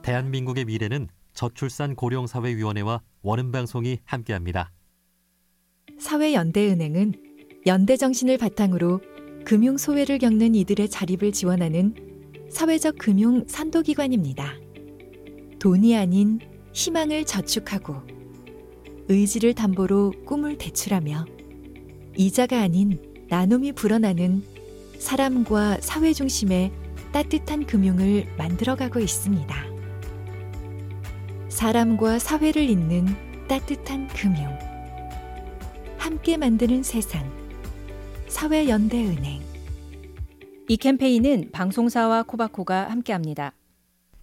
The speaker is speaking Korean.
대한민국의 미래는 저출산 고령사회위원회와 원음방송이 함께합니다. 사회연대은행은 연대 정신을 바탕으로 금융 소외를 겪는 이들의 자립을 지원하는 사회적 금융 선도기관입니다. 돈이 아닌 희망을 저축하고 의지를 담보로 꿈을 대출하며 이자가 아닌 나눔이 불어나는 사람과 사회 중심의 따뜻한 금융을 만들어가고 있습니다. 사람과 사회를 잇는 따뜻한 금융. 함께 만드는 세상. 사회연대은행. 이 캠페인은 방송사와 코바코가 함께합니다.